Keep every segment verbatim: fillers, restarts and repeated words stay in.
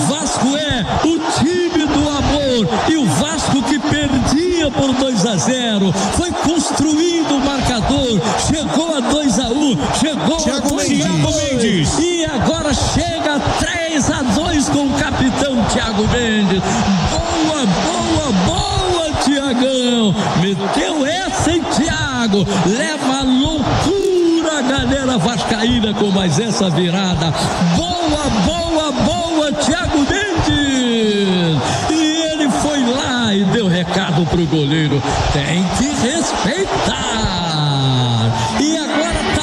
Vasco é o time do amor. E o Vasco que perdia por dois a zero. Foi construindo o marcador. Chegou a dois a um. Chegou Thiago a Thiago Mendes. E agora chega três a dois com o capitão Thiago Mendes. Boa, boa, boa, Thiagão. Meteu essa em Thiago. Leva a loucura a galera vascaína com mais essa virada. Boa, boa, boa, Thiago Mendes. E ele foi lá e deu recado pro goleiro. Tem que respeitar. E agora tá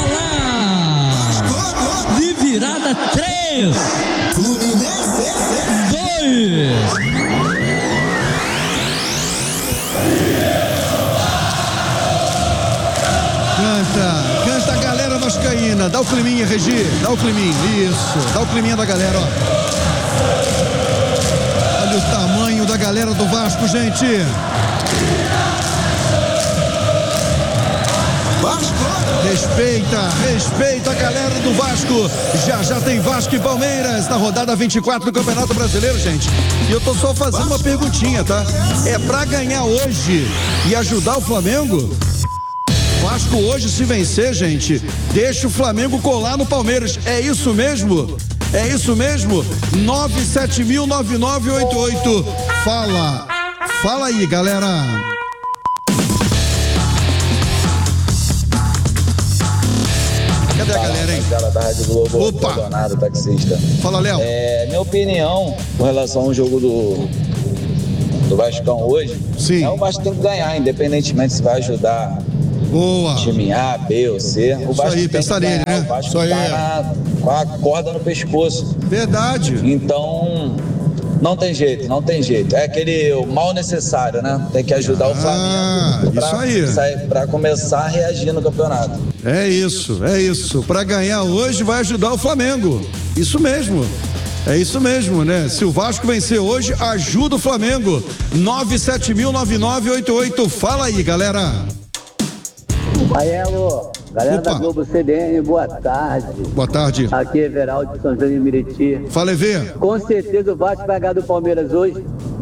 lá. De virada três. Dois. Canta, canta a galera vascaína. Dá o climinha, Regi. Dá o climinha. Isso. Dá o climinha da galera, ó. Olha o tamanho da galera do Vasco, gente. Vasco. Respeita, respeita a galera do Vasco. Já já tem Vasco e Palmeiras na rodada vinte e quatro do Campeonato Brasileiro, gente. E eu tô só fazendo uma perguntinha, tá? É pra ganhar hoje e ajudar o Flamengo? Vasco hoje, se vencer, gente, deixa o Flamengo colar no Palmeiras. É isso mesmo? É isso mesmo? nove sete mil nove nove oito oito. Fala. Fala aí, galera. Cadê a galera, hein? Da Rádio Globo. Opa! Leonardo, taxista. Fala, Léo. É, minha opinião com relação ao jogo do, do Vascão hoje, Sim. é o Vasco tem que ganhar, independentemente se vai ajudar Boa. time A, B ou C. O Isso Vasco aí, tem pensa que nele, ganhar, né? O Vasco Isso aí. tá na, com a corda no pescoço. Verdade. Então, não tem jeito, não tem jeito. É aquele o mal necessário, né? Tem que ajudar Ah, o Flamengo pra, isso aí. sair- pra começar a reagir no campeonato. É isso, é isso. Pra ganhar hoje vai ajudar o Flamengo. Isso mesmo. É isso mesmo, né? Se o Vasco vencer hoje, ajuda o Flamengo. nove sete mil nove nove oito oito. Fala aí, galera. Aí, alô, galera Opa. da Globo C D N, boa tarde. Boa tarde. Aqui é Everaldo de São João de Meriti. Fala, Evê. Com certeza o Vasco vai ganhar do Palmeiras hoje.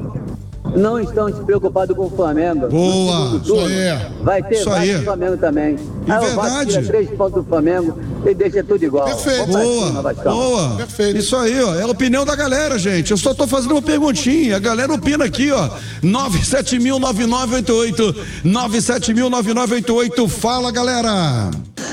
Não estão despreocupados com o Flamengo. Boa. No segundo turno, Isso aí. vai ter Isso Vasco aí. e Flamengo também. E Aí o Vasco verdade. tira três pontos do Flamengo e deixa tudo igual. Perfeito. Vamos pra Boa, cima, Vascão. boa. Perfeito. Isso aí, ó, é a opinião da galera, gente. Eu só tô fazendo uma perguntinha. A galera opina aqui, ó. nove sete mil nove nove oito oito. nove sete mil nove nove oito oito. Fala, galera.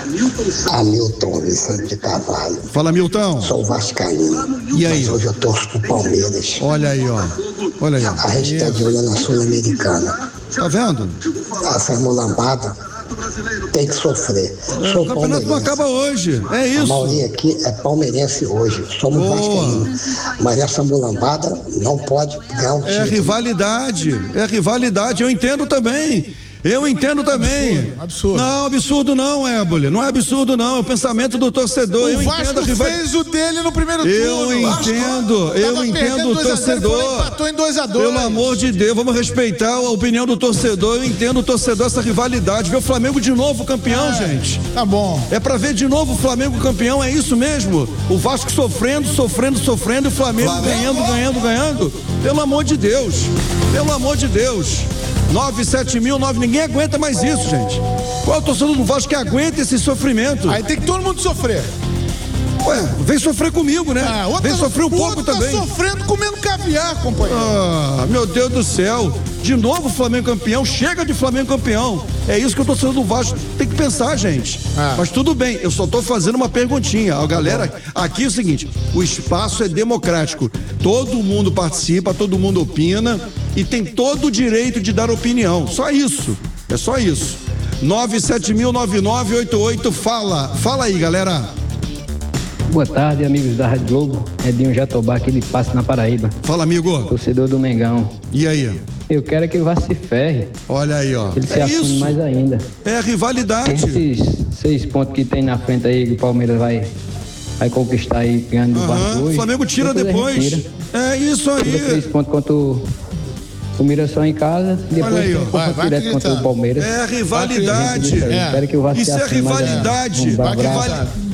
Hamilton Vicente de Carvalho. Fala, Milton. Sou vascaíno. E aí? Mas hoje eu torço pro Palmeiras. Olha aí, ó. Olha aí, ó. A gente tá de olho na Sul-Americana. Tá vendo? Essa mulambada tem que sofrer. É, Sou o campeonato não palmeirense. acaba hoje. É A isso. maioria aqui é palmeirense hoje. Somos Boa. vascaínos. Mas essa mulambada não pode ganhar um É título. rivalidade. É rivalidade. Eu entendo também. Eu entendo também. absurdo. Não, absurdo não, Ébole. Não é absurdo não. É o pensamento do torcedor. Eu O entendo Vasco a rival- fez o dele no primeiro Eu turno. entendo, Vasco eu tava entendo perdendo o dois a zero, foi lá e torcedor. empatou em dois a dois. Pelo amor de Deus, vamos respeitar a opinião do torcedor. Eu entendo o torcedor, essa rivalidade. Ver o Flamengo de novo campeão, gente. Tá bom. É pra ver de novo o Flamengo campeão, é isso mesmo? O Vasco sofrendo, sofrendo, sofrendo, e o Flamengo, Flamengo. ganhando, ganhando, ganhando. Pelo amor de Deus, pelo amor de Deus. nove sete mil, nove, ninguém aguenta mais isso, gente. Qual é o torcedor do Vasco que aguenta esse sofrimento? Aí tem que todo mundo sofrer. Ué, vem sofrer comigo, né? Ah, outro Vem tá- sofrer um o pouco outro tá também. sofrendo comendo caviar, companheiro. Ah, meu Deus do céu. De novo o Flamengo campeão. Chega de Flamengo campeão. É isso que o torcedor do Vasco tem que pensar, gente. Ah. Mas tudo bem, eu só tô fazendo uma perguntinha. A galera, aqui é o seguinte, o espaço é democrático. Todo mundo participa, todo mundo opina e tem todo o direito de dar opinião. Só isso. É só isso. nove sete mil nove nove oito oito. Fala. Fala aí, galera. Boa tarde, amigos da Rádio Globo. Edinho Jatobá, aqui de Passo na Paraíba. Fala, amigo. Torcedor do Mengão. E aí? Eu quero é que o Vasco se ferre. Olha aí, ó. Ele se É assume isso. mais ainda. É a rivalidade. Esses seis pontos que tem na frente aí, que o Palmeiras vai, vai conquistar aí, ganhando do Vasco Aham, hoje. o Flamengo tira depois a gente depois. tira. É isso Tira três aí. pontos contra o, o Mirassol em casa. Depois Olha aí, ó. tem um Vai, confronto vai direto contra acreditar. o Palmeiras. É a rivalidade. Eu É. Espero que o Vasco Isso se é assume mais ainda. rivalidade. Um Vai abraço. acreditar.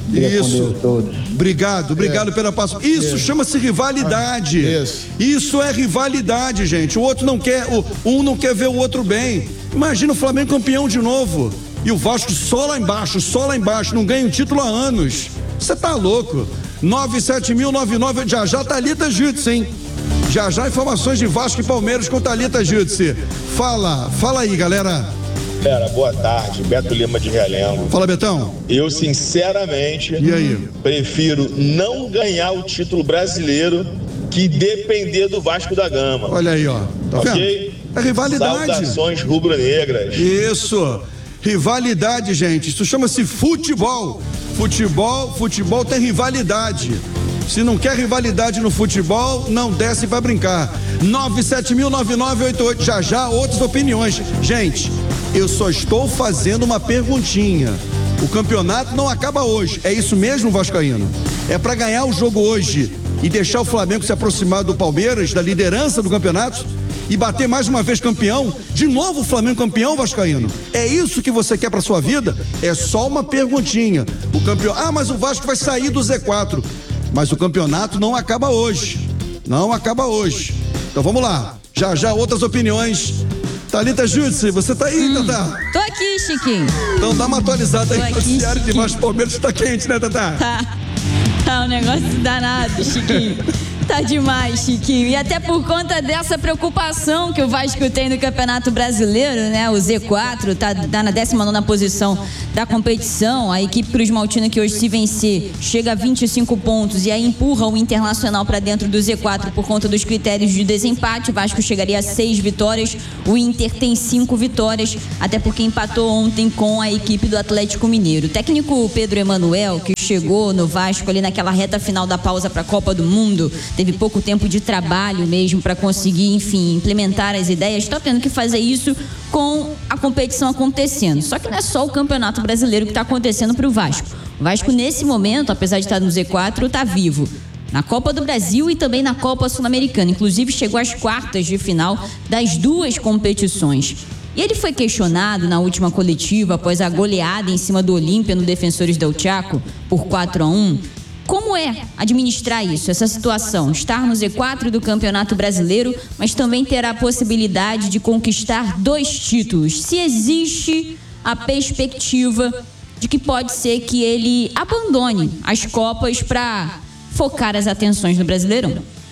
Fica com Isso. Deus todos. Obrigado, obrigado é. pela passo. Isso é. chama-se rivalidade. Isso. Isso é rivalidade, gente. O outro não quer, o, um não quer ver o outro bem. Imagina o Flamengo campeão de novo. E o Vasco só lá embaixo, só lá embaixo, não ganha um título há anos. Você tá louco? nove sete mil nove nove, já já Thalita Júdice, hein? Já já informações de Vasco e Palmeiras com Thalita Júdice. Fala, fala aí, galera. Galera, boa tarde, Beto Lima de Realengo. Fala, Betão. Eu, sinceramente, e aí? prefiro não ganhar o título brasileiro que depender do Vasco da Gama. Olha aí, ó. Tá ok? É rivalidade. Saudações rubro-negras. Isso. Rivalidade, gente. Isso chama-se futebol. Futebol, futebol tem rivalidade. Se não quer rivalidade no futebol, não desce pra brincar. nove sete mil nove nove oito oito. Já já outras opiniões. Gente, eu só estou fazendo uma perguntinha. O campeonato não acaba hoje. É isso mesmo, vascaíno? É pra ganhar o jogo hoje e deixar o Flamengo se aproximar do Palmeiras, da liderança do campeonato, e bater mais uma vez campeão? De novo o Flamengo campeão, vascaíno? É isso que você quer pra sua vida? É só uma perguntinha. O campeão... Ah, mas o Vasco vai sair do Z quatro. Mas o campeonato não acaba hoje. Não acaba hoje. Então vamos lá. Já já outras opiniões. Thalita Júdice, você tá aí, hum, Tatá? Tô aqui, Chiquinho. Então dá uma atualizada aí. O noticiário de Vasco Palmeiras tá quente, né, Tatá? Tá. Tá um negócio danado, Chiquinho. Tá demais, Chiquinho. E até por conta dessa preocupação que o Vasco tem no Campeonato Brasileiro, né? O Z quatro tá, tá na décima nona posição da competição. A equipe Cruz Maltina, que hoje, se vencer, chega a vinte e cinco pontos e aí empurra o Internacional para dentro do Z quatro por conta dos critérios de desempate. O Vasco chegaria a seis vitórias, o Inter tem cinco vitórias, até porque empatou ontem com a equipe do Atlético Mineiro. O técnico Pedro Emanuel, que chegou no Vasco ali naquela reta final da pausa para a Copa do Mundo, teve pouco tempo de trabalho mesmo para conseguir, enfim, implementar as ideias. Está tendo que fazer isso com a competição acontecendo. Só que não é só o Campeonato Brasileiro que está acontecendo para o Vasco. O Vasco, nesse momento, apesar de estar no Z quatro, está vivo na Copa do Brasil e também na Copa Sul-Americana. Inclusive, chegou às quartas de final das duas competições. E ele foi questionado na última coletiva, após a goleada em cima do Olímpia no Defensores del Chaco, por quatro a um. Como é administrar isso, essa situação? Estar no Z quatro do Campeonato Brasileiro, mas também ter a possibilidade de conquistar dois títulos. Se existe a perspectiva de que pode ser que ele abandone as Copas para focar as atenções no Brasileirão.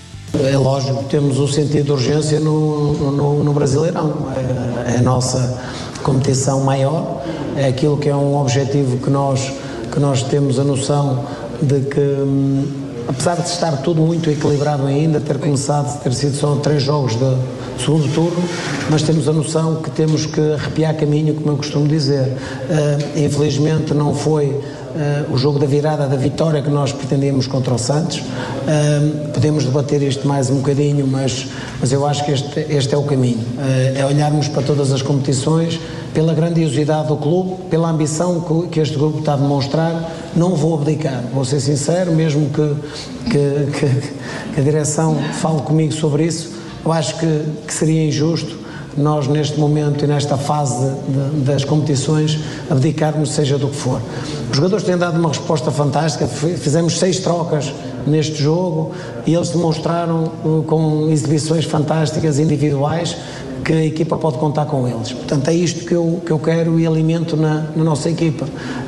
É lógico, temos o sentido de urgência no, no, no Brasileirão. É a nossa competição maior, é aquilo que é um objetivo que nós, que nós temos a noção de que, hum, apesar de estar tudo muito equilibrado ainda, ter começado, ter sido só três jogos de segundo turno, mas temos a noção que temos que arrepiar caminho, como eu costumo dizer. Uh, infelizmente não foi uh, o jogo da virada, da vitória que nós pretendíamos contra o Santos. Uh, podemos debater isto mais um bocadinho, mas, mas eu acho que este, este é o caminho. Uh, é olharmos para todas as competições, pela grandiosidade do clube, pela ambição que, que este grupo está a demonstrar. Não vou abdicar, vou ser sincero, mesmo que, que, que, que a direção fale comigo sobre isso. Eu acho que, que seria injusto nós, neste momento e nesta fase de, de, das competições, abdicarmos, seja do que for. Os jogadores têm dado uma resposta fantástica, fizemos seis trocas neste jogo e eles demonstraram uh, com exibições fantásticas individuais que a equipa pode contar com eles. Portanto, é isto que eu, que eu quero e alimento na, na nossa equipa.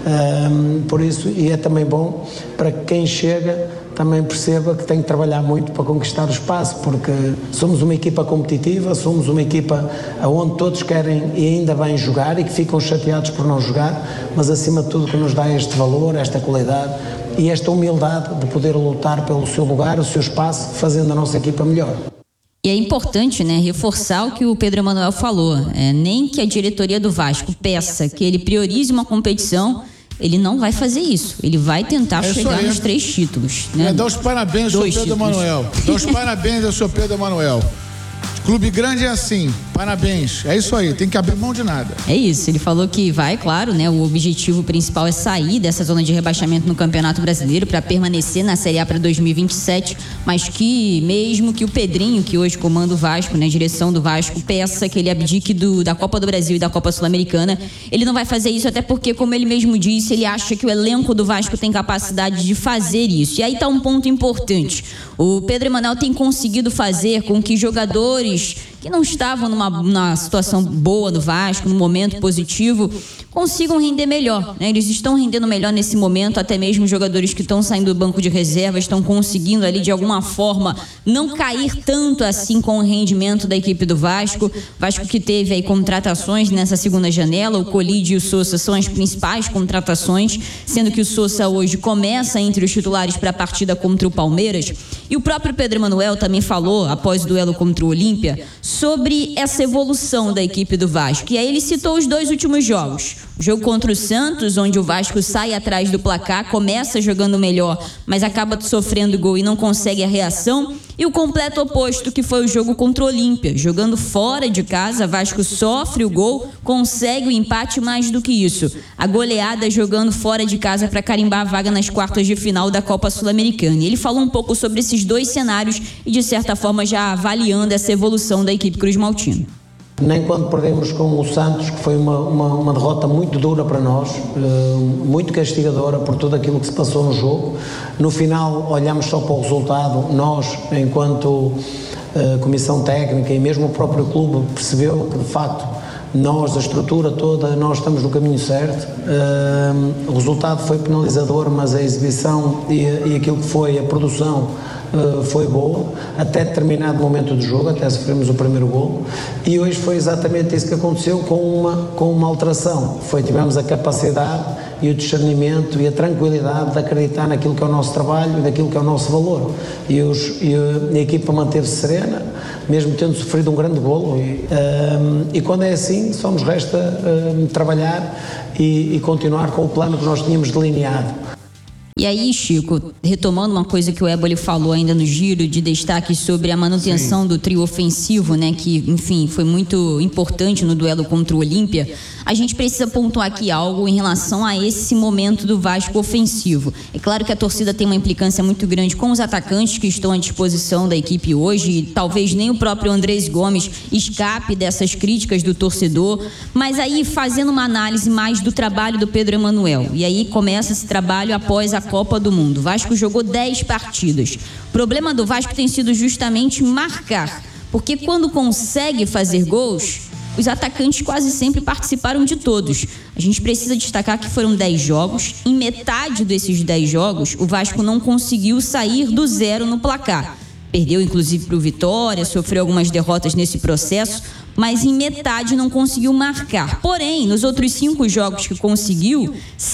Um, por isso, e é também bom para que quem chega também perceba que tem que trabalhar muito para conquistar o espaço, porque somos uma equipa competitiva, somos uma equipa onde todos querem e ainda bem jogar e que ficam chateados por não jogar, mas acima de tudo que nos dá este valor, esta qualidade e esta humildade de poder lutar pelo seu lugar, o seu espaço, fazendo a nossa equipa melhor. E é importante, né, reforçar o que o Pedro Emanuel falou. É, nem que a diretoria do Vasco peça que ele priorize uma competição, ele não vai fazer isso. Ele vai tentar é chegar nos três títulos. Né? É, dá os parabéns ao seu Pedro Emanuel. Dá os parabéns ao seu Pedro Emanuel. Clube grande é assim, parabéns. É isso aí, tem que abrir mão de nada. É isso, ele falou que vai, claro, né? O objetivo principal é sair dessa zona de rebaixamento no Campeonato Brasileiro para permanecer na Série A para dois mil e vinte e sete, mas que mesmo que o Pedrinho, que hoje comanda o Vasco, né, direção do Vasco, peça que ele abdique do, da Copa do Brasil e da Copa Sul-Americana, ele não vai fazer isso, até porque, como ele mesmo disse, ele acha que o elenco do Vasco tem capacidade de fazer isso. E aí tá um ponto importante. O Pedro Emanuel tem conseguido fazer com que jogadores que não estavam numa, numa situação boa no Vasco, num momento positivo, consigam render melhor, né? Eles estão rendendo melhor nesse momento, até mesmo jogadores que estão saindo do banco de reserva estão conseguindo ali de alguma forma não cair tanto assim com o rendimento da equipe do Vasco. Vasco que teve aí contratações nessa segunda janela, o Colide e o Sousa são as principais contratações, sendo que o Sousa hoje começa entre os titulares para a partida contra o Palmeiras. E o próprio Pedro Emanuel também falou, após o duelo contra o Olímpia, sobre essa evolução da equipe do Vasco. E aí ele citou os dois últimos jogos. O jogo contra o Santos, onde o Vasco sai atrás do placar, começa jogando melhor, mas acaba sofrendo gol e não consegue a reação. E o completo oposto, que foi o jogo contra o Olímpia. Jogando fora de casa, Vasco sofre o gol, consegue o empate, mais do que isso. A goleada jogando fora de casa para carimbar a vaga nas quartas de final da Copa Sul-Americana. E ele falou um pouco sobre esses dois cenários e, de certa forma, já avaliando essa evolução da equipe Cruz Maltina. Nem quando perdemos com o Santos, que foi uma, uma, uma derrota muito dura para nós, muito castigadora por tudo aquilo que se passou no jogo. No final olhamos só para o resultado, nós, enquanto uh, comissão técnica e mesmo o próprio clube percebeu que de facto nós, a estrutura toda, nós estamos no caminho certo. Uh, o resultado foi penalizador, mas a exibição e, e aquilo que foi a produção Uh, foi boa, até determinado momento do jogo, até sofremos o primeiro gol, e hoje foi exatamente isso que aconteceu com uma, com uma alteração. Foi, tivemos a capacidade e o discernimento e a tranquilidade de acreditar naquilo que é o nosso trabalho e daquilo que é o nosso valor. E, os, e a, a equipa manteve-se serena, mesmo tendo sofrido um grande golo, e, um, e quando é assim, só nos resta um, trabalhar e, e continuar com o plano que nós tínhamos delineado. E aí, Chico, retomando uma coisa que o Éboli falou ainda no giro de destaque sobre a manutenção Sim. do trio ofensivo, né, que, enfim, foi muito importante no duelo contra o Olímpia, a gente precisa pontuar aqui algo em relação a esse momento do Vasco ofensivo. É claro que a torcida tem uma implicância muito grande com os atacantes que estão à disposição da equipe hoje, e talvez nem o próprio Andrés Gomes escape dessas críticas do torcedor, mas aí fazendo uma análise mais do trabalho do Pedro Emanuel, e aí começa esse trabalho após a Copa do Mundo. O Vasco jogou dez partidas. O problema do Vasco tem sido justamente marcar, porque quando consegue fazer gols, os atacantes quase sempre participaram de todos. A gente precisa destacar que foram dez jogos. Em metade desses dez jogos, o Vasco não conseguiu sair do zero no placar. Perdeu, inclusive, para o Vitória, sofreu algumas derrotas nesse processo, mas em metade não conseguiu marcar. Porém, nos outros cinco jogos que conseguiu,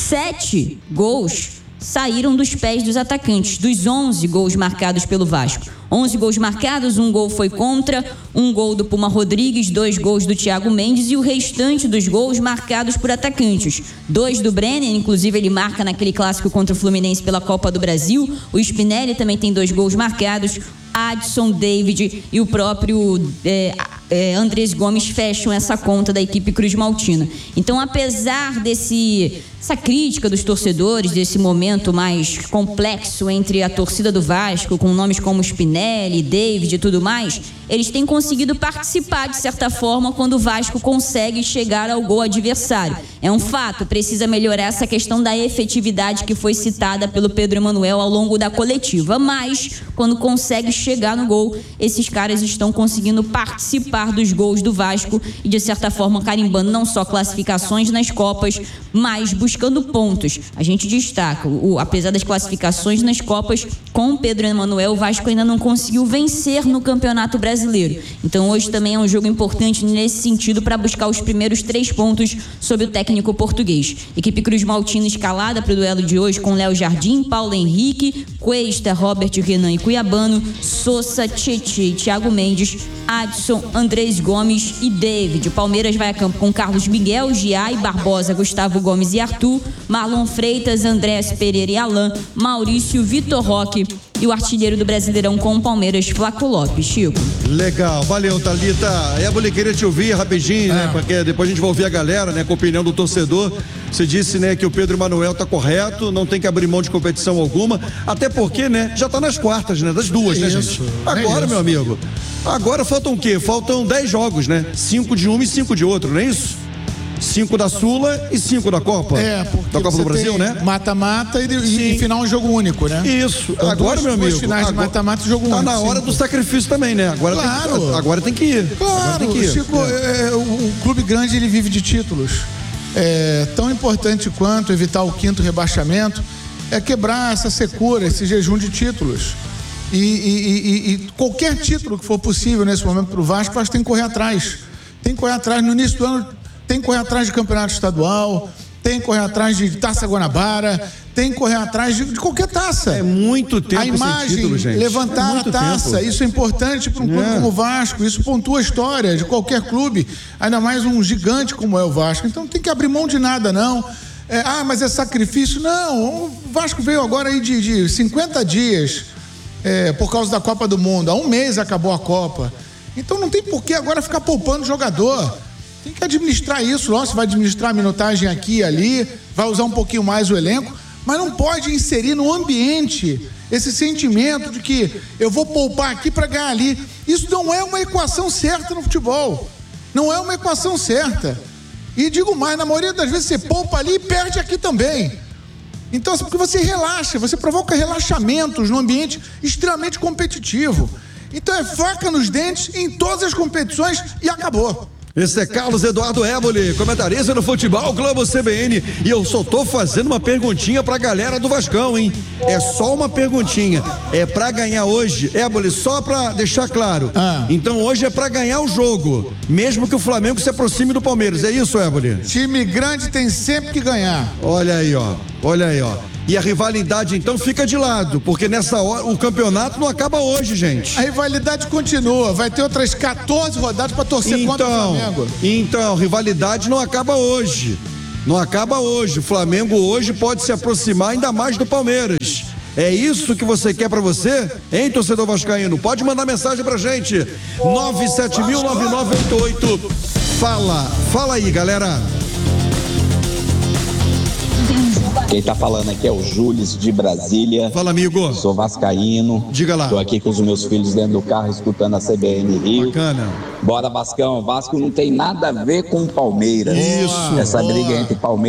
sete gols saíram dos pés dos atacantes, dos onze gols marcados pelo Vasco. onze gols marcados, um gol foi contra, um gol do Puma Rodrigues, dois gols do Thiago Mendes e o restante dos gols marcados por atacantes. Dois do Brenner, inclusive ele marca naquele clássico contra o Fluminense pela Copa do Brasil. O Spinelli também tem dois gols marcados. Adson, David e o próprio é, é, Andrés Gomes fecham essa conta da equipe Cruz Maltina. Então, apesar desse, essa crítica dos torcedores, desse momento mais complexo entre a torcida do Vasco, com nomes como Spinelli, David e tudo mais, eles têm conseguido participar de certa forma quando o Vasco consegue chegar ao gol adversário. É um fato, precisa melhorar essa questão da efetividade que foi citada pelo Pedro Emanuel ao longo da coletiva, mas quando consegue chegar no gol, esses caras estão conseguindo participar dos gols do Vasco e de certa forma carimbando não só classificações nas Copas, mas buscando pontos. A gente destaca, o, apesar das classificações nas Copas, com o Pedro Emanuel, o Vasco ainda não conseguiu vencer no Campeonato Brasileiro. Então hoje também é um jogo importante nesse sentido para buscar os primeiros três pontos sob o técnico português. Equipe Cruz Maltina escalada para o duelo de hoje com Léo Jardim, Paulo Henrique, Cuesta, Robert, Renan e Cuiabano, Sousa, Tietê, Thiago Mendes, Adson, Andrés Gomes e David. O Palmeiras vai a campo com Carlos Miguel, Giai, Barbosa, Gustavo Gomes e Arthur, Marlon Freitas, Andrés Pereira e Alain, Maurício, Vitor Roque, e o artilheiro do Brasileirão com o Palmeiras, Flaco Lopes. Chico. Legal, valeu, Thalita. Éboli, queria te ouvir rapidinho, né? Porque depois a gente vai ouvir a galera, né? Com a opinião do torcedor. Você disse, né, que o Pedro Emanuel tá correto, não tem que abrir mão de competição alguma, até porque, né, já tá nas quartas, né? Das duas, né, gente? Agora, meu amigo, agora faltam o quê? Faltam dez jogos, né? Cinco de um e cinco de outro, não é isso? Cinco da Sula e cinco da Copa. É, porque da Copa do Brasil, né? Mata-mata e, e, e final um jogo único, né? Isso. Então, agora, duas, meu amigo. Duas finais agora, de mata-mata e jogo tá único. Tá na hora sim. do sacrifício também, né? Agora, claro. tem, que, agora tem que ir. Claro, tem que ir. Chico, é. É, o, o clube grande, ele vive de títulos. É, tão importante quanto evitar o quinto rebaixamento é quebrar essa secura, esse jejum de títulos. E, e, e, e qualquer título que for possível nesse momento para o Vasco, o Vasco tem que correr atrás. Tem que correr atrás. No início do ano, tem que correr atrás de campeonato estadual, tem que correr atrás de Taça Guanabara, tem que correr atrás de, de qualquer taça. É muito tempo a imagem, sem título, gente. levantar é a taça, tempo. isso é importante para um clube é. como o Vasco, isso pontua a história de qualquer clube, ainda mais um gigante como é o Vasco. Então não tem que abrir mão de nada, não. É, ah, mas é sacrifício? Não, o Vasco veio agora aí de, de cinquenta dias é, por causa da Copa do Mundo. Há um mês acabou a Copa. Então não tem por que agora ficar poupando jogador. Tem que administrar isso. Nossa, vai administrar a minutagem aqui e ali, vai usar um pouquinho mais o elenco, mas não pode inserir no ambiente esse sentimento de que eu vou poupar aqui para ganhar ali. Isso não é uma equação certa no futebol. Não é uma equação certa. E digo mais, na maioria das vezes você poupa ali e perde aqui também. Então, porque você relaxa, você provoca relaxamentos no ambiente extremamente competitivo. Então é faca nos dentes em todas as competições e acabou. Esse é Carlos Eduardo Éboli, comentarista do Futebol Globo C B N, e eu só tô fazendo uma perguntinha pra galera do Vascão, hein? É só uma perguntinha, é pra ganhar hoje, Éboli, só pra deixar claro, ah. então hoje é pra ganhar o jogo, mesmo que o Flamengo se aproxime do Palmeiras, é isso, Éboli? Time grande tem sempre que ganhar. Olha aí, ó, olha aí, ó. E a rivalidade, então, fica de lado, porque nessa hora o campeonato não acaba hoje, gente. A rivalidade continua, vai ter outras quatorze rodadas para torcer então, contra o Flamengo. Então, rivalidade não acaba hoje. Não acaba hoje. O Flamengo hoje pode se aproximar ainda mais do Palmeiras. É isso que você quer pra você? Hein, torcedor vascaíno? Pode mandar mensagem pra gente. nove sete mil, nove nove oito oito. Fala, fala aí, galera. Quem tá falando aqui é o Júlio de Brasília. Fala, amigo. Sou vascaíno. Diga lá. Tô aqui com os meus filhos dentro do carro, escutando a C B N Rio. Bacana. Bora, Vascão. Vasco não tem nada a ver com o Palmeiras. Isso. Essa boa. briga entre Palmeiras